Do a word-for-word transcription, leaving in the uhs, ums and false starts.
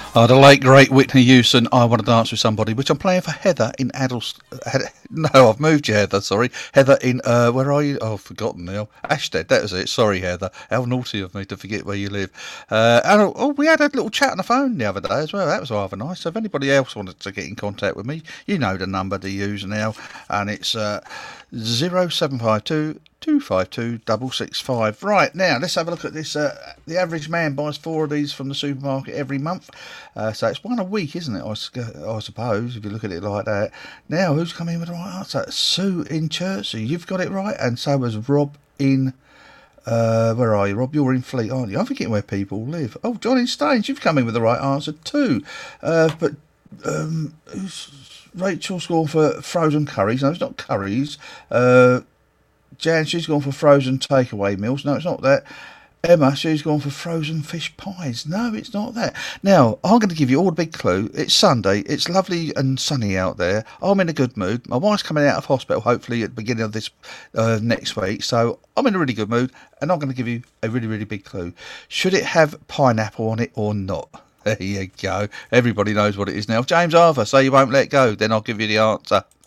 Oh, the late great Whitney Houston, I Want to Dance with Somebody, which I'm playing for Heather in Addles. No, I've moved you, Heather, sorry. Heather in, uh, where are you? Oh, I've forgotten now. Ashted, that was it. Sorry, Heather. How naughty of me to forget where you live. Uh, and oh, we had a little chat on the phone the other day as well. That was rather nice. So if anybody else wanted to get in contact with me, you know the number to use now. And it's uh, zero seven five two two five two six six five. Right, now let's have a look at this. Uh, the average man buys four of these from the supermarket every month. Uh, so it's one a week, isn't it? I, I suppose, if you look at it like that. Now, who's coming in with the right answer? Sue in Chertsey. You've got it right. And so has Rob in... Uh, where are you, Rob? You're in Fleet, aren't you? I'm forgetting where people live. Oh, John in Staines. You've come in with the right answer too. Uh, but um, Rachel's gone for frozen curries. No, it's not curries. Uh, Jan, she's gone for frozen takeaway meals. No, it's not that. Emma, she's gone for frozen fish pies. No, it's not that. Now, I'm going to give you all a big clue. It's Sunday. It's lovely and sunny out there. I'm in a good mood. My wife's coming out of hospital, hopefully, at the beginning of this uh, next week. So I'm in a really good mood, and I'm going to give you a really, really big clue. Should it have pineapple on it or not? There you go. Everybody knows what it is now. James Arthur, say you won't let go. Then I'll give you the answer.